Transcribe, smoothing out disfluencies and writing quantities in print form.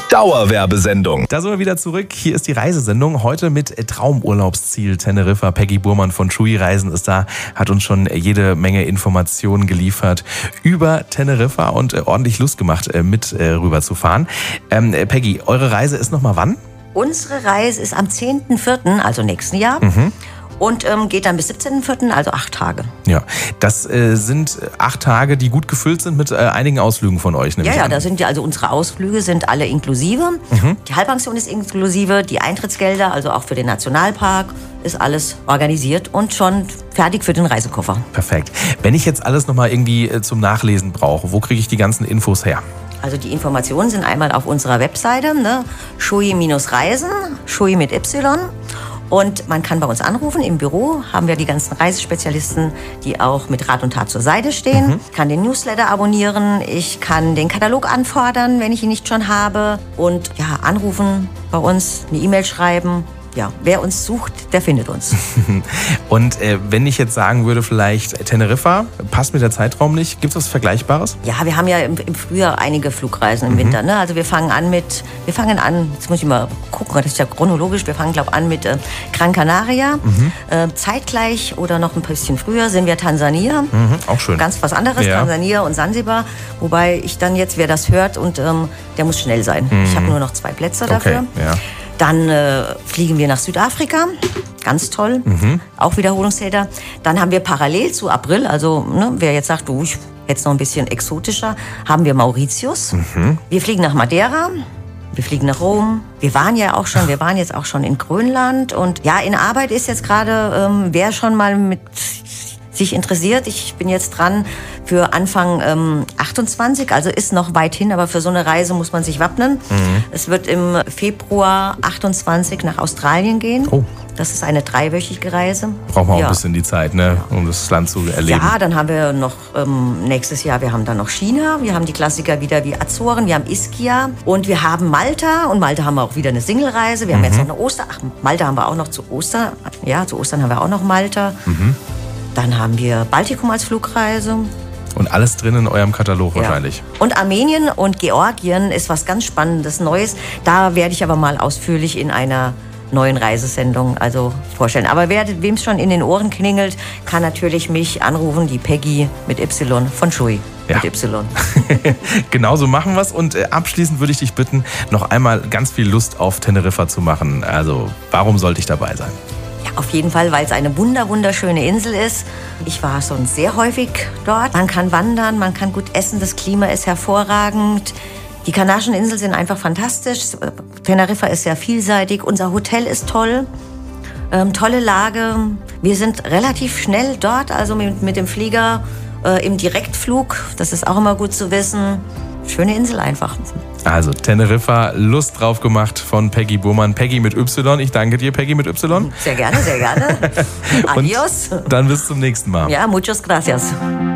Dauerwerbesendung. Da sind wir wieder zurück. Hier ist die Reisesendung. Heute mit Traumurlaubsziel Teneriffa. Peggy Burmann von Shui Reisen ist da, hat uns schon jede Menge Informationen geliefert über Teneriffa und ordentlich Lust gemacht, mit rüber zu fahren. Peggy, eure Reise ist nochmal wann? Unsere Reise ist am 10.04., also nächsten Jahr. Und geht dann bis 17.04., also 8 Tage. Ja, das sind 8 Tage, die gut gefüllt sind mit einigen Ausflügen von euch. Ja, da sind ja, also unsere Ausflüge sind alle inklusive. Die Halbpension ist inklusive, die Eintrittsgelder, also auch für den Nationalpark, ist alles organisiert und schon fertig für den Reisekoffer. Perfekt. Wenn ich jetzt alles nochmal irgendwie zum Nachlesen brauche, wo kriege ich die ganzen Infos her? Also die Informationen sind einmal auf unserer Webseite, ne? Shui-Reisen, Shui mit Y. Und man kann bei uns anrufen. Im Büro haben wir die ganzen Reisespezialisten, die auch mit Rat und Tat zur Seite stehen. Ich kann den Newsletter abonnieren, ich kann den Katalog anfordern, wenn ich ihn nicht schon habe. Und ja, anrufen bei uns, eine E-Mail schreiben. Ja, wer uns sucht, der findet uns. Und wenn ich jetzt sagen würde, vielleicht Teneriffa, passt mir der Zeitraum nicht, gibt es was Vergleichbares? Ja, wir haben ja im Frühjahr einige Flugreisen im Winter. Ne? Also wir fangen an, jetzt muss ich mal gucken, das ist ja chronologisch, wir fangen, glaube ich, an mit Gran Canaria. Zeitgleich oder noch ein bisschen früher sind wir Tansania. Auch schön. Ganz was anderes, ja. Tansania und Sansibar. Wobei ich dann jetzt, wer das hört, und der muss schnell sein. Ich habe nur noch 2 Plätze dafür. Okay, ja. Dann fliegen wir nach Südafrika, ganz toll, auch Wiederholungstäter. Dann haben wir parallel zu April, also ne, wer jetzt sagt, ich jetzt noch ein bisschen exotischer, haben wir Mauritius. Wir fliegen nach Madeira, wir fliegen nach Rom. Wir waren jetzt auch schon in Grönland. Und ja, in Arbeit ist jetzt gerade, wer schon mal mit sich interessiert, ich bin jetzt dran für Anfang 28, also ist noch weit hin, aber für so eine Reise muss man sich wappnen. Es wird im Februar 28 nach Australien gehen. Oh. Das ist eine 3-wöchige Reise. Braucht man auch ein bisschen die Zeit, ne, um das Land zu erleben. Ja, dann haben wir noch nächstes Jahr, wir haben dann noch China, wir haben die Klassiker wieder wie Azoren, wir haben Ischia und wir haben Malta. Und Malta haben wir auch wieder eine Singlereise. Wir haben jetzt noch eine Malta haben wir auch noch zu Ostern. Ja, zu Ostern haben wir auch noch Malta. Dann haben wir Baltikum als Flugreise. Und alles drin in eurem Katalog wahrscheinlich. Und Armenien und Georgien ist was ganz Spannendes, Neues. Da werde ich aber mal ausführlich in einer neuen Reisesendung vorstellen. Aber wem es schon in den Ohren klingelt, kann natürlich mich anrufen, die Peggy mit Y von Shui. Ja. Mit Y. Genauso machen wir es. Und abschließend würde ich dich bitten, noch einmal ganz viel Lust auf Teneriffa zu machen. Also, warum sollte ich dabei sein? Ja, auf jeden Fall, weil es eine wunderschöne Insel ist. Ich war schon sehr häufig dort. Man kann wandern, man kann gut essen, das Klima ist hervorragend. Die Kanarischen Inseln sind einfach fantastisch. Teneriffa ist sehr vielseitig. Unser Hotel ist toll. Tolle Lage. Wir sind relativ schnell dort, also mit dem Flieger im Direktflug. Das ist auch immer gut zu wissen. Schöne Insel einfach. Also Teneriffa, Lust drauf gemacht von Peggy Burmann. Peggy mit Y. Ich danke dir, Peggy mit Y. Sehr gerne, sehr gerne. Adios. Und dann bis zum nächsten Mal. Ja, muchas gracias.